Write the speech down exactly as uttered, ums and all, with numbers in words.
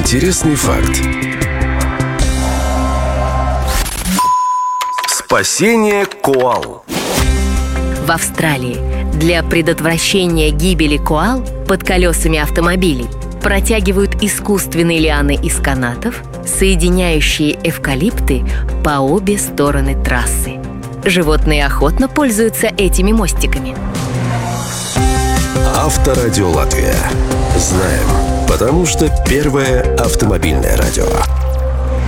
Интересный факт. Спасение коал. В Австралии для предотвращения гибели коал под колесами автомобилей протягивают искусственные лианы из канатов, соединяющие эвкалипты по обе стороны трассы. Животные охотно пользуются этими мостиками. Авторадио Латвия. Знаем, потому что первое автомобильное радио.